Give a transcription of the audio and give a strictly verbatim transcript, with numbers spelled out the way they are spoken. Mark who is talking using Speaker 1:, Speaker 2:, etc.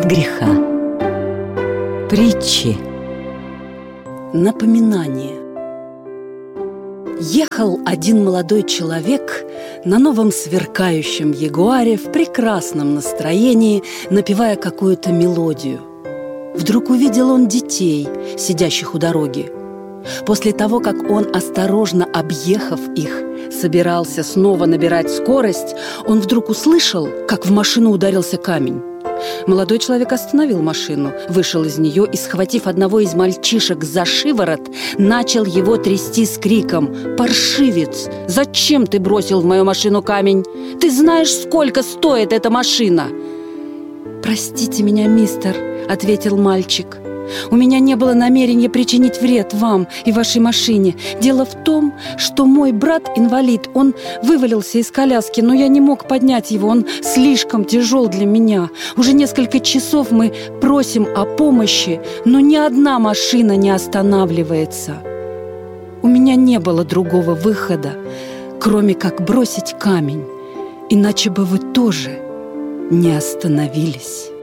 Speaker 1: от греха. Притчи.
Speaker 2: Напоминание. Ехал один молодой человек на новом сверкающем ягуаре в прекрасном настроении, напевая какую-то мелодию. Вдруг увидел он детей, сидящих у дороги. После того, как он, осторожно объехав их, собирался снова набирать скорость, он вдруг услышал, как в машину ударился камень. Молодой человек остановил машину, вышел из нее и, схватив одного из мальчишек за шиворот, начал его трясти с криком: «Паршивец! Зачем ты бросил в мою машину камень? Ты знаешь, сколько стоит эта машина?» «Простите меня, мистер», — ответил мальчик. «У меня не было намерения причинить вред вам и вашей машине. Дело в том, что мой брат-инвалид, он вывалился из коляски, но я не мог поднять его, он слишком тяжел для меня. Уже несколько часов мы просим о помощи, но ни одна машина не останавливается. У меня не было другого выхода, кроме как бросить камень, иначе бы вы тоже не остановились».